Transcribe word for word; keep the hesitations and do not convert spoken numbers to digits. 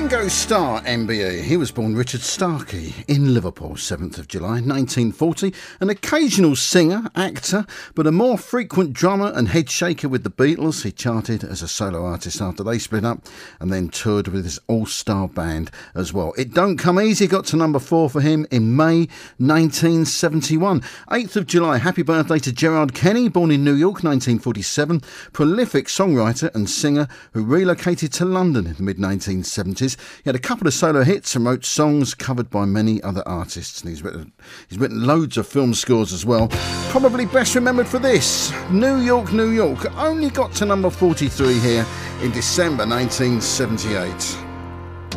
Ringo Starr, M B E. He was born Richard Starkey in Liverpool, seventh of July nineteen forty. An occasional singer, actor, but a more frequent drummer and head shaker with the Beatles. He charted as a solo artist after they split up and then toured with his all-star band as well. It Don't Come Easy got to number four for him in May nineteen seventy-one. eighth of July, happy birthday to Gerard Kenny, born in New York nineteen forty-seven. Prolific songwriter and singer who relocated to London in the mid nineteen seventies. He had a couple of solo hits and wrote songs covered by many other artists, and he's written, he's written loads of film scores as well. Probably best remembered for this, New York, New York, only got to number forty-three here in December nineteen seventy-eight.